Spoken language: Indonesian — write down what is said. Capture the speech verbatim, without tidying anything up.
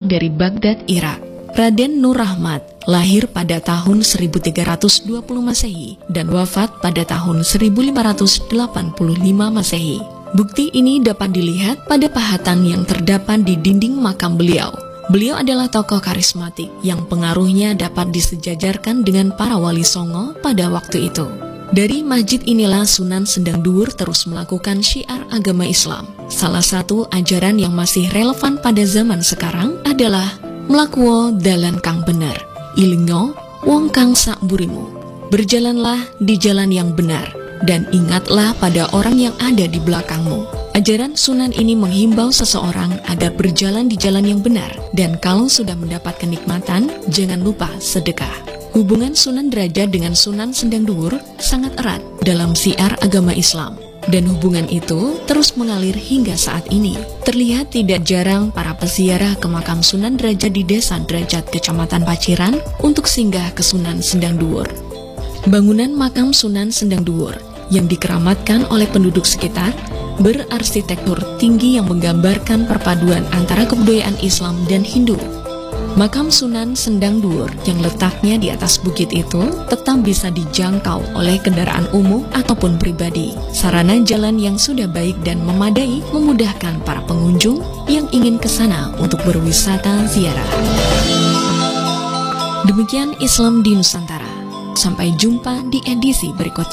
dari Baghdad, Irak. Raden Nur Rahmat lahir pada tahun seribu tiga ratus dua puluh Masehi dan wafat pada tahun seribu lima ratus delapan puluh lima Masehi. Bukti ini dapat dilihat pada pahatan yang terdapat di dinding makam beliau. Beliau adalah tokoh karismatik yang pengaruhnya dapat disejajarkan dengan para wali songo pada waktu itu. Dari masjid inilah Sunan Sendang Duur terus melakukan syiar agama Islam. Salah satu ajaran yang masih relevan pada zaman sekarang adalah mlakuwo dalan kang bener, ilingo wong kang sak burimu. Berjalanlah di jalan yang benar, dan ingatlah pada orang yang ada di belakangmu. Ajaran Sunan ini menghimbau seseorang agar berjalan di jalan yang benar, dan kalau sudah mendapat kenikmatan, jangan lupa sedekah. Hubungan Sunan Derajat dengan Sunan Sendang Duur sangat erat dalam syiar agama Islam, dan hubungan itu terus mengalir hingga saat ini. Terlihat tidak jarang para peziarah ke makam Sunan Derajat di Desa Derajat, Kecamatan Paciran, untuk singgah ke Sunan Sendang Duur. Bangunan makam Sunan Sendang Duur yang dikeramatkan oleh penduduk sekitar berarsitektur tinggi yang menggambarkan perpaduan antara kebudayaan Islam dan Hindu. Makam Sunan Sendang Duur yang letaknya di atas bukit itu tetap bisa dijangkau oleh kendaraan umum ataupun pribadi. Sarana jalan yang sudah baik dan memadai memudahkan para pengunjung yang ingin ke sana untuk berwisata ziarah. Demikian Islam di Nusantara. Sampai jumpa di edisi berikutnya.